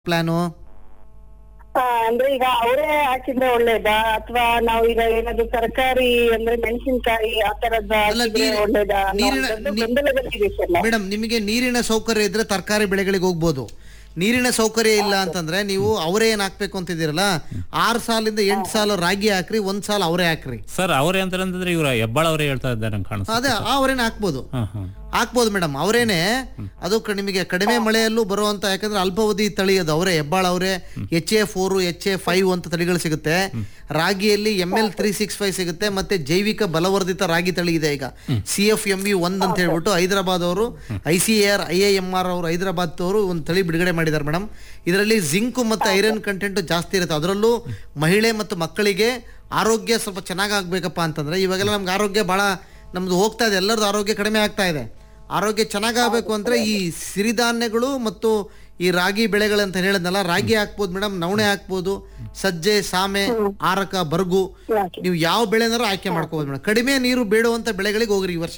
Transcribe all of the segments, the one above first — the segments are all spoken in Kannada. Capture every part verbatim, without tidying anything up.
ಪ್ಲಾನು? ಆ, ಅಂದ್ರೆ ಈಗ ಅವರೇ ಹಾಕಿದ್ರೆ ಒಳ್ಳೇದಾ ಅಥವಾ ನಾವು ಈಗ ಏನಾದ್ರು ತರಕಾರಿ ಅಂದ್ರೆ ಮೆಣಸಿನಕಾಯಿ ಆ ತರದ್ದು ಅಲ್ಲ, ಹಾಕಿದ್ರೆ ನೀರ್- ಒಳ್ಳೇದಾ ನೀರಿನ ಅನ್ನೋದು ನೀ- ಗೊಂದಲದಲ್ಲಿದೆ ಸರ್ ನಾವು. ಮೇಡಮ್, ನಿಮಗೆ ನೀರಿನ ಸೌಕರ್ಯ ಇದ್ರೆ ತರಕಾರಿ ಬೆಳೆಗಳಿಗೆ ಹೋಗ್ಬೋದು. ನೀರಿನ ಸೌಕರ್ಯ ಇಲ್ಲ ಅಂತಂದ್ರೆ ನೀವು ಅವರೇ ಏನ್ ಹಾಕ್ಬೇಕು ಅಂತಿದ್ದೀರಲ್ಲ, ಆರು ಸಾಲಿಂದ ಎಂಟು ಸಾಲು ರಾಗಿ ಹಾಕ್ರಿ, ಒಂದ್ ಸಾಲ ಅವರೇ ಹಾಕ್ರಿ. ಸರ್ ಅವ್ರೆ ಅಂತ ಅಂತಂದ್ರೆ ಇವ್ರ ಹೆಬ್ಬಾಳ ಅವರೇ ಹೇಳ್ತಾ ಇದ್ದಾರೆ ನಂಗೆ ಕಾಣಿಸ್ತಾ. ಅದೇ ಆ ಅವರೇನೆ ಹಾಕ್ಬೋದು ಹಾ ಹಾ ಹಾಕ್ಬೋದು ಮೇಡಮ್, ಅವರೇನೆ. ಅದು ಕ- ನಿಮಗೆ ಕಡಿಮೆ ಮಳೆಯಲ್ಲೂ ಬರುವಂತ, ಯಾಕಂದ್ರೆ ಅಲ್ಪಾವಧಿ ತಳಿ ಅದು ಅವರೇ, ಹೆಬ್ಬಾಳ ಅವರೇ. H A four H A five ಅಂತ ತಳಿಗಳು ಸಿಗುತ್ತೆ. ರಾಗಿಯಲ್ಲಿ M L three six five ಸಿಗುತ್ತೆ, ಮತ್ತೆ ಜೈವಿಕ ಬಲವರ್ಧಿತ ರಾಗಿ ತಳಿ ಇದೆ ಈಗ, ಸಿ ಎಫ್ ಎಂ ಯು ಒಂದ್ ಅಂತ ಹೇಳ್ಬಿಟ್ಟು ಹೈದರಾಬಾದ್ ಅವರು, I C R I I M R ಅವರು ಹೈದರಾಬಾದ್ ಅವರು ಒಂದು ತಳಿ ಬಿಡುಗಡೆ ಮಾಡಿದ್ದಾರೆ ಮೇಡಮ್. ಇದರಲ್ಲಿ ಜಿಂಕ್ ಮತ್ತು ಐರನ್ ಕಂಟೆಂಟ್ ಜಾಸ್ತಿ ಇರುತ್ತೆ. ಅದರಲ್ಲೂ ಮಹಿಳೆ ಮತ್ತು ಮಕ್ಕಳಿಗೆ ಆರೋಗ್ಯ ಸ್ವಲ್ಪ ಚೆನ್ನಾಗಿ ಆಗ್ಬೇಕಪ್ಪ ಅಂತಂದ್ರೆ, ಇವಾಗೆಲ್ಲ ನಮ್ಗೆ ಆರೋಗ್ಯ ಭಾಳ ನಮ್ದು ಹೋಗ್ತಾ ಇದೆ, ಎಲ್ಲರದ್ದು ಆರೋಗ್ಯ ಕಡಿಮೆ ಆಗ್ತಾ ಇದೆ. ಆರೋಗ್ಯ ಚೆನ್ನಾಗಬೇಕು ಅಂದರೆ ಈ ಸಿರಿಧಾನ್ಯಗಳು ಮತ್ತು ಈ ರಾಗಿ ಬೆಳೆಗಳಂತ ಹೇಳಿದ್ನಲ್ಲ, ರಾಗಿ ಹಾಕ್ಬೋದು ಮೇಡಮ್, ನವಣೆ ಹಾಕ್ಬೋದು, ಸಜ್ಜೆ, ಸಾಮೆ, ಆರಕ, ಬರ್ಗು, ನೀವು ಯಾವ ಬೆಳೆನಾರು ಆಯ್ಕೆ ಮಾಡ್ಕೋಬೋದು ಮೇಡಮ್. ಕಡಿಮೆ ನೀರು ಬೇಡುವಂತ ಬೆಳೆಗಳಿಗೆ ಹೋಗ್ರಿ ಈ ವರ್ಷ.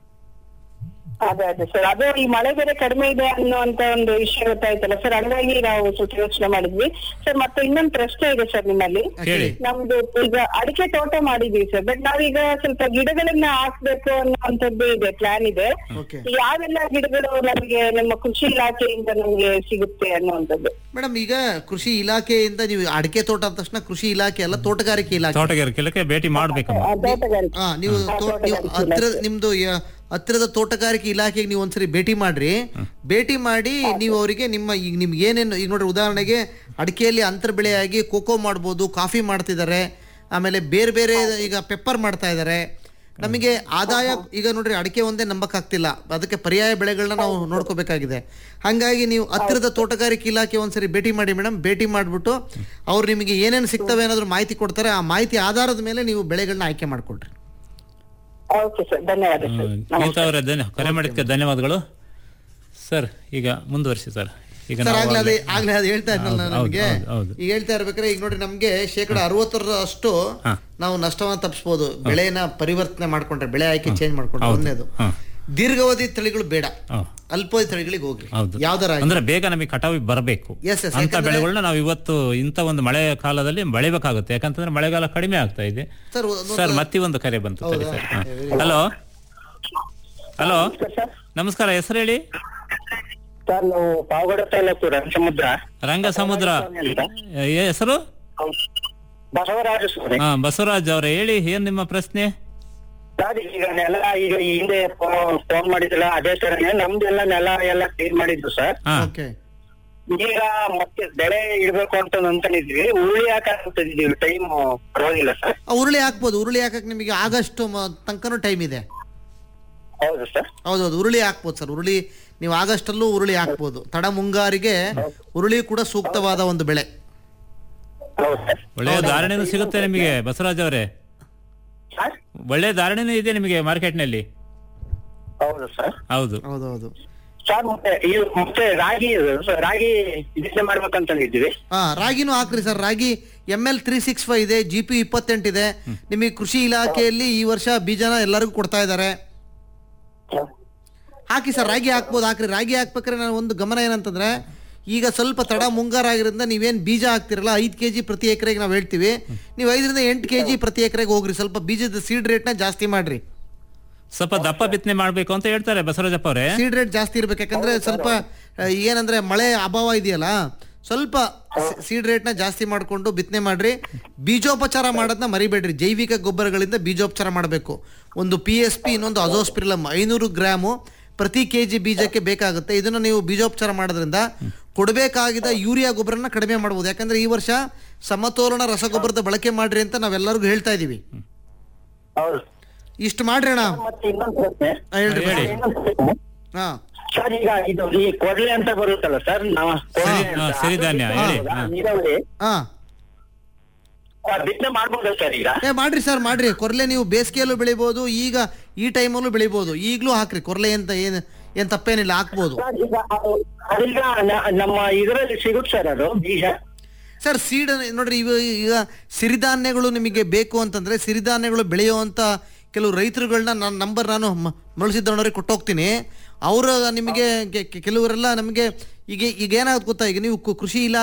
ಅದೇ ಅದೇ ಸರ್, ಅದೇ ಈ ಮಳೆ ಬೇರೆ ಕಡಿಮೆ ಇದೆ ಅನ್ನುವಂತ ಒಂದು ವಿಷಯ ಗೊತ್ತಾಯ್ತಲ್ಲ ಸರ್, ಹಂಗಾಗಿ ನಾವು ಸ್ವಲ್ಪ ಯೋಚನೆ ಮಾಡಿದ್ವಿ ಸರ್. ಮತ್ತೆ ಇನ್ನೊಂದು ಪ್ರಶ್ನೆ ಇದೆ ಸರ್ ನಿಮ್ಮಲ್ಲಿ. ಹೇಳಿ. ನಮ್ದು ಈಗ ಅಡಿಕೆ ತೋಟ ಮಾಡಿದೀವಿ ಸರ್, ಬಟ್ ನಾವೀಗ ಸ್ವಲ್ಪ ಗಿಡಗಳನ್ನ ಹಾಕ್ಬೇಕು ಅನ್ನುವಂಥದ್ದು ಇದೆ, ಪ್ಲಾನ್ ಇದೆ. ಓಕೆ ಯಾವೆಲ್ಲ ಗಿಡಗಳು ನಮಗೆ ನಮ್ಮ ಕೃಷಿ ಇಲಾಖೆಯಿಂದ ನಮ್ಗೆ ಸಿಗುತ್ತೆ ಅನ್ನುವಂಥದ್ದು? ಮೇಡಮ್, ಈಗ ಕೃಷಿ ಇಲಾಖೆಯಿಂದ ನೀವು ಅಡಿಕೆ ತೋಟ ಅಂದ ತಕ್ಷಣ ಕೃಷಿ ಇಲಾಖೆ ಅಲ್ಲ, ತೋಟಗಾರಿಕೆ ಇಲಾಖೆ. ತೋಟಗಾರಿಕೆ ಇಲಾಖೆ ಭೇಟಿ ಮಾಡ್ಬೇಕಮ್ಮ. ಆ, ತೋಟಗಾರಿಕೆ. ಹಾ, ನೀವು ತೋ- ನೀವು ಹತ್ರ ನಿಮ್ದು ಯ- ಹತ್ತಿರದ ತೋಟಗಾರಿಕೆ ಇಲಾಖೆಗೆ ನೀವು ಒಂದ್ಸರಿ ಭೇಟಿ ಮಾಡ್ರಿ. ಭೇಟಿ ಮಾಡಿ ನೀವು ಅವರಿಗೆ ನಿಮ್ಮ ಈಗ ನಿಮ್ಗೆ ಏನೇನು, ಈಗ ನೋಡ್ರಿ ಉದಾಹರಣೆಗೆ ಅಡಿಕೆಯಲ್ಲಿ ಅಂತರ ಬೆಳೆಯಾಗಿ ಕೋಕೋ ಮಾಡ್ಬೋದು, ಕಾಫಿ ಮಾಡ್ತಿದ್ದಾರೆ, ಆಮೇಲೆ ಬೇರೆ ಬೇರೆ ಈಗ ಪೆಪ್ಪರ್ ಮಾಡ್ತಾ ಇದ್ದಾರೆ. ನಮಗೆ ಆದಾಯ ಈಗ ನೋಡ್ರಿ ಅಡಿಕೆ ಒಂದೇ ನಂಬಕ್ಕಾಗ್ತಿಲ್ಲ, ಅದಕ್ಕೆ ಪರ್ಯಾಯ ಬೆಳೆಗಳನ್ನ ನಾವು ನೋಡ್ಕೋಬೇಕಾಗಿದೆ. ಹಾಗಾಗಿ ನೀವು ಹತ್ತಿರದ ತೋಟಗಾರಿಕೆ ಇಲಾಖೆ ಒಂದ್ಸರಿ ಭೇಟಿ ಮಾಡಿ ಮೇಡಮ್. ಭೇಟಿ ಮಾಡಿಬಿಟ್ಟು ಅವ್ರು ನಿಮಗೆ ಏನೇನು ಸಿಗ್ತವೆ ಏನಾದ್ರು ಮಾಹಿತಿ ಕೊಡ್ತಾರೆ. ಆ ಮಾಹಿತಿ ಆಧಾರದ ಮೇಲೆ ನೀವು ಬೆಳೆಗಳನ್ನ ಆಯ್ಕೆ ಮಾಡ್ಕೊಳ್ರಿ. ಓಕೆ ಸರ್, ಧನ್ಯವಾದ ಸರ್. ಗೀತಾ ಅವರೇ, ಧನ್ಯ ಕರೆ ಮಾಡಿದ್ದಕ್ಕೆ ಧನ್ಯವಾದಗಳು ಸರ್. ಈಗ ಮುಂದುವರಿಸಿ ಸರ್. ಈಗ ಸರ್ ನಾವು ಆಗ್ಲೇ ಅದೇ ಆಗ್ಲೇ- ಆಗ್ಲೇ ಅದು ಹೇಳ್ತಾ ಇದ್ನಲ್ಲ ಹೌದು, ನನಗೆ, ಹೌದು, ಹೌದು. ಈಗ ಹೇಳ್ತಾ ಇರ್ಬೇಕಾದ್ರೆ ಈಗ ನೋಡ್ರಿ ನಮ್ಗೆ ಶೇಕಡ ಅರವತ್ತರಷ್ಟು ಹಾ. ನಾವು ನಷ್ಟವನ್ನ ತಪ್ಪಿಸಬಹುದು ಬೆಳೆನ ಪರಿವರ್ತನೆ ಮಾಡ್ಕೊಂಡ್ರೆ, ಬೆಳೆ ಆಯ್ಕೆ ಚೇಂಜ್ ಮಾಡ್ಕೊಂಡ್ರೆ. ಹೌದು. ಒಂದೇದು ಹಾ. ದೀರ್ಘಾವಧಿ ತಳಿಗಳು ಬೇಡ, ಹಾ. ಅಲ್ಪಾವಧಿ ತಳಿಗಳಿಗೆ ಹೋಗ್ರಿ. ಹೌದು. ಯಾವ್ದಾರ ಆಗ್ಲಿ. ಅಂದ್ರೆ ಬೇಗ ನಮಗೆ ಕಟಾವಿ ಬರಬೇಕು Yes, yes, ಅಂತ ಯಾಕಂದ್ರೆ- ಬೆಳೆಗಳನ್ನ ನಾವು ಇವತ್ತು ಇಂಥ ಒಂದು ಮಳೆ ಕಾಲದಲ್ಲಿ ಬೆಳಿಬೇಕಾಗುತ್ತೆ. ಯಾಕಂತಂದ್ರೆ ಮಳೆಗಾಲ ಕಡಿಮೆ ಆಗ್ತಾ ಇದೆ ಸರ್ ಒಂದು- ಸರ್. ಮತ್ತೆ ಒಂದು ಕರೆ ಬಂತು. ಸರಿ ಹೌದಾ? ಸರ್. ಹಾ. very good. Hello hello sir, ನಮಸ್ಕಾರ, ಹೆಸರು ಹೇಳಿ. ಸರ್ ನಾವು ಪಾವಗಡ ತಾಲೂಕು ರಂಗಸಮುದ್ರ ರಂಗ ಸಮುದ್ರ ಏ- ಹೆಸರು ಬಸವರಾಜ ಸ್ವಾಮಿ. ಹಾ, ಬಸವರಾಜ್ ಅವರೇ ಹೇಳಿ, ಏನ್ ನಿಮ್ಮ ಪ್ರಶ್ನೆ? ಸರ್ ಈಗ ನೆಲ ಈಗ ಈ ಹಿಂದೆ ಫೋನ್ ಮಾಡಿದ್ರಲ್ಲ, ಅದೇ ತರನೇ ನಮ್ದೆಲ್ಲ ನೆಲ ಎಲ್ಲ ಕ್ಲೀನ್ ಮಾಡಿದ್ದು ಸರ್. ಹಾ. ಓಕೆ ಈಗ ಮತ್ತೆ ಬೆಳೆ ಇಡ್ಬೇಕು ಅಂತ ಅನ್ಕೊಂಡಿದ್ವಿ, ಉರುಳಿ ಹಾಕಿದ್ದೀವಿ, ಟೈಮ್ ಪರವಾಗಿಲ್ಲ ಸರ್. ಆ, ಉರುಳಿ ಹಾಕ್ಬೋದು. ಉರುಳಿ ಹಾಕಕ್ ನಿಮಗೆ ಆಗಸ್ಟ್ ಮ- ತನಕನೂ ಟೈಮ್ ಇದೆ. ಹೌದು ಸರ್. ಹೌದೌದು, ಉರುಳಿ ಹಾಕ್ಬೋದು ಸರ್. ಉರುಳಿ ನೀವು ಆಗಸ್ಟ್ ಅಲ್ಲೂ ಉರುಳಿ ಹಾಕ್ಬೋದು. ತಡ ಮುಂಗಾರಿಗೆ ಉರುಳಿ ಕೂಡ ಸೂಕ್ತವಾದ ಒಂದು ಬೆಳೆ. ಹೌದು ಸರ್. ಒಳ್ಳೆಯ ಧಾರಣೆನೂ ಸಿಗುತ್ತೆ ನಿಮಗೆ ಬಸವರಾಜ್ ಅವರೇ. ಸರ್ ಒಳ್ಳೆ ಧಾರಣೆನೂ ಇದೆ ನಿಮಗೆ ಮಾರ್ಕೆಟ್ ನಲ್ಲಿ. ಹೌದು ಸರ್. ಹೌದು. ಹೌದೌದು. ಸರ್ ಮತ್ತೆ ಈ ಮತ್ತೆ ರಾಗಿ ರಾಗಿ ಬಿತ್ತನೆ ಮಾಡ್ಬೇಕಂತಂದಿದ್ವಿ. ಹಾ, ರಾಗಿನೂ ಹಾಕ್ರಿ ಸರ್. ರಾಗಿ M L three six five ಇದೆ, ಜಿ ಪಿ ಇಪ್ಪತ್ತೆಂಟು ಇದೆ. ನಿಮಗೆ ಕೃಷಿ ಇಲಾಖೆಯಲ್ಲಿ ಈ ವರ್ಷ ಬೀಜನ ಎಲ್ಲರಿಗೂ ಕೊಡ್ತಾ ಇದ್ದಾರೆ. ಹಾಕಿ ಸರ್, ರಾಗಿ ಹಾಕ್ಬೋದು, ಹಾಕ್ರಿ. ರಾಗಿ ಹಾಕ್ಬೇಕಾದ್ರೆ ನಾನು ಒಂದು ಗಮನ ಏನಂತಂದ್ರೆ, ಈಗ ಸ್ವಲ್ಪ ತಡ ಮುಂಗಾರ ಆಗಿರೋದ್ರಿಂದ ನೀವೇನು ಬೀಜ ಹಾಕ್ತಿರಲ್ಲ, ಐದು ಕೆ ಜಿ ಪ್ರತಿ ಎಕರೆಗೆ ನಾವು ಹೇಳ್ತೀವಿ, ನೀವು ಐದರಿಂದ ಎಂಟು ಕೆ ಜಿ ಪ್ರತಿ ಎಕರೆಗೆ ಹೋಗ್ರಿ. ಸ್ವಲ್ಪ ಬೀಜದ ಸೀಡ್ ರೇಟ್ನ ಜಾಸ್ತಿ ಮಾಡ್ರಿ. ಸ್ವಲ್ಪ ದಪ್ಪ ಬಿತ್ತನೆ ಮಾಡ್ಬೇಕು ಅಂತ ಹೇಳ್ತಾರೆ ಬಸವರಾಜಪ್ಪ ಅವರೇ. ಸೀಡ್ ರೇಟ್ ಜಾಸ್ತಿ ಇರ್ಬೇಕು, ಯಾಕಂದ್ರೆ ಸ್ವಲ್ಪ ಆ, ಏನಂದ್ರೆ ಮಳೆ ಅಭಾವ ಇದೆಯಲ್ಲ, ಸ್ವಲ್ಪ ಸೀಡ್ ರೇಟ್ನ ಜಾಸ್ತಿ ಮಾಡಿಕೊಂಡು ಬಿತ್ತನೆ ಮಾಡ್ರಿ. ಬೀಜೋಪಚಾರ ಮಾಡೋದನ್ನ ಮರಿಬೇಡ್ರಿ. ಜೈವಿಕ ಗೊಬ್ಬರಗಳಿಂದ ಬೀಜೋಪಚಾರ ಮಾಡಬೇಕು. ಒಂದು ಪಿ ಎಸ್ ಪಿ, ಇನ್ನೊಂದು ಅಜೋಸ್ಪಿರಿಲಮ್ ಐನೂರು ಗ್ರಾಮು ಪ್ರತಿ ಕೆ ಜಿ ಬೀಜಕ್ಕೆ ಬೇಕಾಗುತ್ತೆ. ಇದನ್ನು ನೀವು ಬೀಜೋಪಚಾರ ಮಾಡೋದ್ರಿಂದ ಕೊಡಬೇಕಾಗಿದ್ದ ಯೂರಿಯಾ ಗೊಬ್ಬರನ ಕಡಿಮೆ ಮಾಡ್ಬೋದು. ಯಾಕಂದ್ರೆ ಈ ವರ್ಷ ಸಮತೋಲನ ರಸಗೊಬ್ಬರದ ಬಳಕೆ ಮಾಡ್ರಿ ಅಂತ ನಾವೆಲ್ಲರಿಗೂ ಹೇಳ್ತಾ ಇದೀವಿ. ಹೌದು. ಇಷ್ಟು ಮಾಡ್ರಿ ಅಣ್ಣ. ಮತ್ತೆ ಇನ್ನೊಂದು ಪ್ರಶ್ನೆ. ಆ, ಹೇಳ್ರಿ ಹೇಳಿ. ಹಾ. ಸರ್ ಈಗ ಇದು ಈ ಕೊಡ್ಲೆ ಅಂತ ಬರುತ್ತಲ್ಲ ಸರ್, ನಾವು ಕೊಡ್ಲೆ ಸಿರಿ- ಹಾ, ಅಂತ, ಸಿರಿಧಾನ್ಯ ಅದು ಹೇಳಿ. ಬಿತ್ತನೆ ಹಾ. ನೀರಾವರಿ ಹಾ, ಆ, ಬಿತ್ತನೆ ಮಾಡ್ಬೋದಾ ಸರ್ ಈಗ? ಏ ಮಾಡ್ರಿ ಸರ್, ಮಾಡ್ರಿ. ಕೊರ್ಲೆ ನೀವು ಬೇಸಿಗೆಯಲ್ಲೂ ಬೆಳಿಬೋದು, ಈಗ ಈ ಟೈಮಲ್ಲೂ ಬೆಳಿಬೋದು. ಈಗಲೂ ಹಾಕ್ರಿ ಕೊರ್ಲೆ ಅಂತ, ಏನು ಏನು ತಪ್ಪೇನಿಲ್ಲ, ಹಾಕ್ಬೋದು ಸರ್ ಈಗ ಅದು- ಅದೀಗ ನ- ನಮ್ಮ ಇದರಲ್ಲಿ ಸಿಗುತ್ತೆ ಸರ್ ಅದು ಬೀಜ. ಸರ್. ಸೀಡ್ ನೋಡ್ರಿ, ಇವ ಈಗ ಸಿರಿಧಾನ್ಯಗಳು ನಿಮಗೆ ಬೇಕು ಅಂತಂದ್ರೆ, ಸಿರಿಧಾನ್ಯಗಳು ಬೆಳೆಯುವಂತ ಕೆಲವು ರೈತರುಗಳನ್ನ ನನ್ನ ನಂಬರ್ ನಾನು ಮಳಸಿದ್ದವ್ರಿಗೆ ಕೊಟ್ಟೋಗ್ತೀನಿ. ಅವರು ನಿಮಗೆ ಕೆ- ಕೆ- ಕೆಲವರೆಲ್ಲ ನಮಗೆ ಈಗ ಈಗ ಏನಾಗುತ್ತೆ ಗೊತ್ತಾ, ಈಗ ನೀವು ಕು- ಕೃಷಿ ಇಲಾಖೆ